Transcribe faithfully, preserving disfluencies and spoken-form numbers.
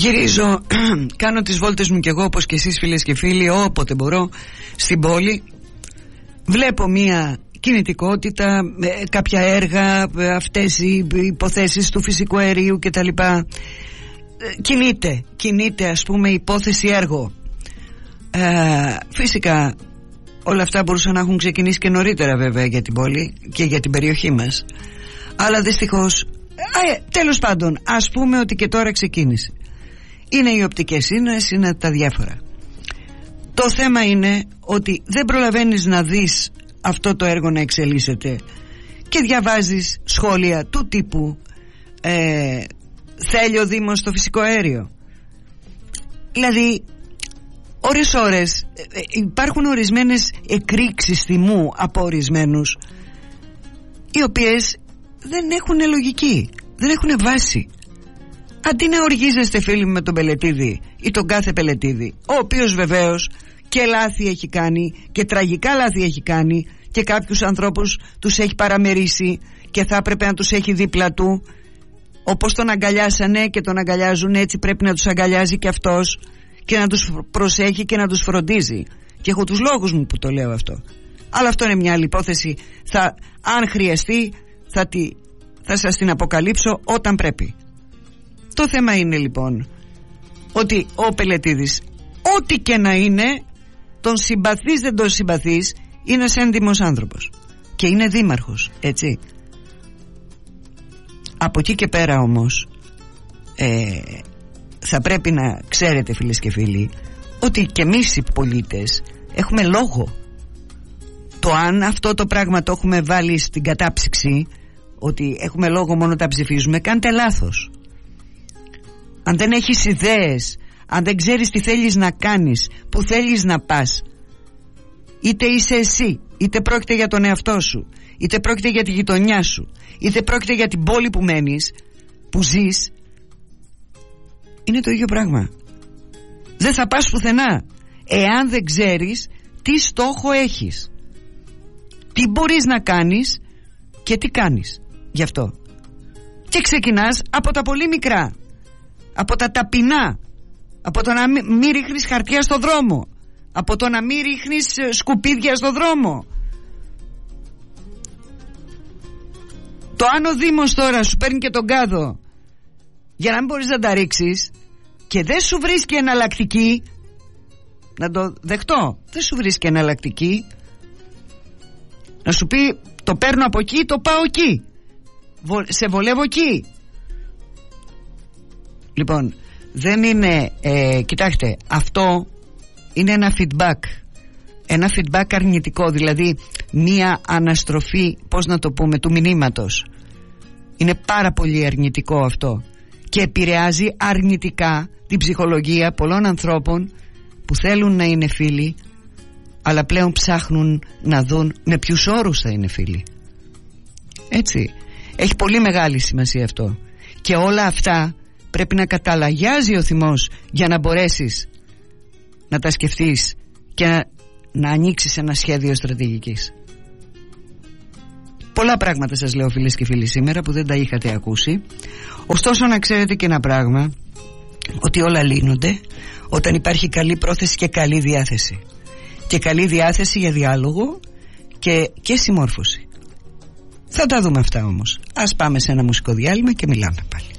Γυρίζω, κάνω τις βόλτες μου κι εγώ όπως και εσείς φίλες και φίλοι, όποτε μπορώ στην πόλη. Βλέπω μία κινητικότητα, κάποια έργα, αυτές οι υποθέσεις του φυσικού αερίου κτλ. Κινείται, κινείται ας πούμε υπόθεση έργο. ε, Φυσικά όλα αυτά μπορούσαν να έχουν ξεκινήσει και νωρίτερα βέβαια για την πόλη και για την περιοχή μας. Αλλά δυστυχώς, ε, τέλος πάντων, ας πούμε ότι και τώρα ξεκίνησε. Είναι οι οπτικές ίνες, είναι τα διάφορα. Το θέμα είναι ότι δεν προλαβαίνεις να δεις αυτό το έργο να εξελίσσεται και διαβάζεις σχόλια του τύπου ε, θέλει ο Δήμος στο φυσικό αέριο. Δηλαδή ώρες ώρες ε, υπάρχουν ορισμένες εκρήξεις θυμού από ορισμένους, οι οποίες δεν έχουν λογική, δεν έχουν βάση. Αντί να οργίζεστε φίλοι με τον Πελετίδη ή τον κάθε Πελετίδη, ο οποίος βεβαίως και λάθη έχει κάνει και τραγικά λάθη έχει κάνει και κάποιους ανθρώπους τους έχει παραμερίσει και θα έπρεπε να τους έχει δίπλα του. Όπως τον αγκαλιάσανε και τον αγκαλιάζουν, έτσι πρέπει να τους αγκαλιάζει και αυτός και να τους προσέχει και να τους φροντίζει. Και έχω τους λόγους μου που το λέω αυτό. Αλλά αυτό είναι μια άλλη υπόθεση. Θα, αν χρειαστεί θα, τη, θα σας την αποκαλύψω όταν πρέπει. Το θέμα είναι λοιπόν ότι ο Πελετίδης, ό,τι και να είναι, τον συμπαθείς δεν τον συμπαθείς, είναι ένας ένδυμος άνθρωπος και είναι δήμαρχος, έτσι. Από εκεί και πέρα όμως ε, θα πρέπει να ξέρετε φίλες και φίλοι ότι και εμείς οι πολίτες έχουμε λόγο. Το αν αυτό το πράγμα το έχουμε βάλει στην κατάψυξη, ότι έχουμε λόγο μόνο τα ψηφίζουμε, κάντε λάθος. Αν δεν έχεις ιδέες, αν δεν ξέρεις τι θέλεις να κάνεις, που θέλεις να πας, είτε είσαι εσύ, είτε πρόκειται για τον εαυτό σου, είτε πρόκειται για τη γειτονιά σου, είτε πρόκειται για την πόλη που μένεις, που ζεις, είναι το ίδιο πράγμα. Δεν θα πας πουθενά εάν δεν ξέρεις τι στόχο έχεις, τι μπορείς να κάνεις και τι κάνεις γι' αυτό. Και ξεκινάς από τα πολύ μικρά, από τα ταπεινά, από το να μην μη ρίχνεις χαρτιά στο δρόμο, από το να μην ρίχνεις σκουπίδια στο δρόμο. Το αν ο Δήμος τώρα σου παίρνει και τον κάδο για να μην μπορείς να τα ρίξεις και δεν σου βρίσκει εναλλακτική, να το δεχτώ, δεν σου βρίσκει εναλλακτική, να σου πει το παίρνω από εκεί, το πάω εκεί, σε βολεύω εκεί. Λοιπόν, δεν είναι, ε, κοιτάξτε, αυτό είναι ένα feedback, ένα feedback αρνητικό, δηλαδή μία αναστροφή, πώς να το πούμε, του μηνύματος. Είναι πάρα πολύ αρνητικό αυτό και επηρεάζει αρνητικά την ψυχολογία πολλών ανθρώπων που θέλουν να είναι φίλοι, αλλά πλέον ψάχνουν να δουν με ποιους όρους θα είναι φίλοι. Έτσι, έχει πολύ μεγάλη σημασία αυτό. Και όλα αυτά πρέπει να καταλαγιάζει ο θυμός για να μπορέσεις να τα σκεφτείς και να, να ανοίξεις ένα σχέδιο στρατηγικής. Πολλά πράγματα σας λέω φίλες και φίλοι σήμερα που δεν τα είχατε ακούσει. Ωστόσο να ξέρετε και ένα πράγμα, ότι όλα λύνονται όταν υπάρχει καλή πρόθεση και καλή διάθεση. Και καλή διάθεση για διάλογο και, και συμμόρφωση. Θα τα δούμε αυτά όμως. Ας πάμε σε ένα μουσικό διάλειμμα και μιλάμε πάλι.